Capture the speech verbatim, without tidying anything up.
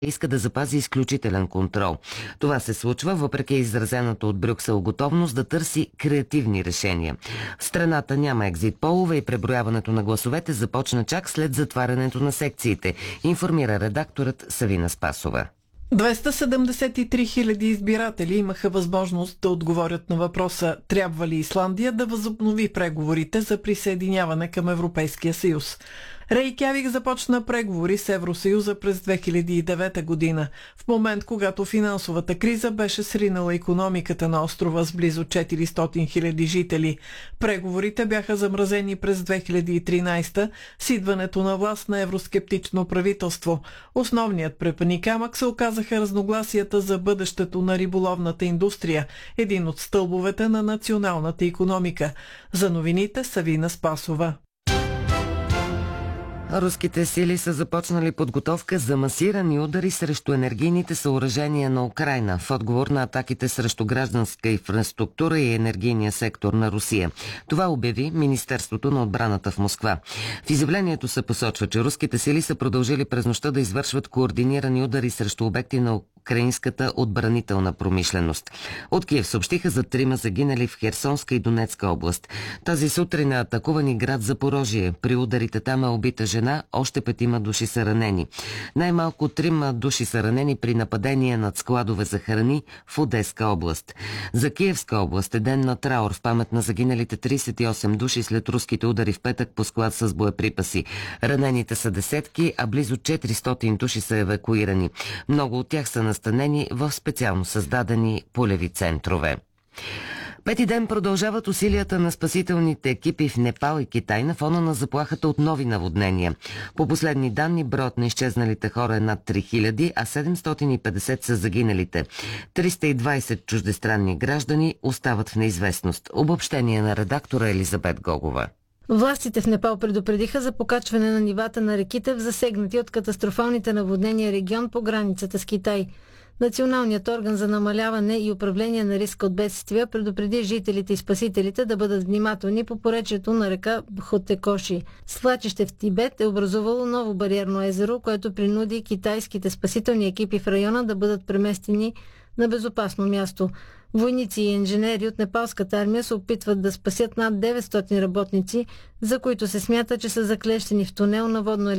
иска да запази изключителен контрол. Това се случва въпреки изразената от Брюксел готовност да търси креативни решения. В страната няма екзит полове и преброяването на гласовете започна чак след затварянето на секциите, информира редакторът Савина Спасова. двеста седемдесет и три хиляди избиратели имаха възможност да отговорят на въпроса: трябва ли Исландия да възобнови преговорите за присъединяване към Европейския съюз. Рейкявик започна преговори с Евросъюза през две хиляди и девета година, в момент когато финансовата криза беше сринала икономиката на острова с близо четиристотин хиляди жители. Преговорите бяха замразени през две хиляди и тринадесета с идването на власт на евроскептично правителство. Основният препъни камък се оказаха разногласията за бъдещето на риболовната индустрия, един от стълбовете на националната икономика. За новините Савина Спасова. Руските сили са започнали подготовка за масирани удари срещу енергийните съоръжения на Украйна в отговор на атаките срещу гражданска инфраструктура и енергийния сектор на Русия. Това обяви Министерството на отбраната в Москва. В изявлението се посочва, че руските сили са продължили през нощта да извършват координирани удари срещу обекти на украинската отбранителна промишленост. От Киев съобщиха за трима загинали в Херсонска и Донецка област. Тази сутрин е атакувани град Запорожие. При ударите там е убита жена, още петима души са ранени. Най-малко трима души са ранени при нападение над складове за храни в Одеска област. За Киевска област е ден на траур в памет на загиналите тридесет и осем души след руските удари в петък по склад с боеприпаси. Ранените са десетки, а близо четиристотин души са евакуирани. Много от тях са настанени в специално създадени полеви центрове. Пети ден продължават усилията на спасителните екипи в Непал и Китай на фона на заплахата от нови наводнения. По последни данни, броят на изчезналите хора е над три хиляди, а седемстотин и петдесет са загиналите. триста и двадесет чуждестранни граждани остават в неизвестност. Обобщение на редактора Елизабет Гогова. Властите в Непал предупредиха за покачване на нивата на реките в засегнати от катастрофалните наводнения регион по границата с Китай. Националният орган за намаляване и управление на риска от бедствия предупреди жителите и спасителите да бъдат внимателни по поречието на река Бхотекоши. Свлачище в Тибет е образувало ново бариерно езеро, което принуди китайските спасителни екипи в района да бъдат преместени на безопасно място. Войници и инженери от непалската армия се опитват да спасят над деветстотин работници, за които се смята, че са заклещени в тунел на водно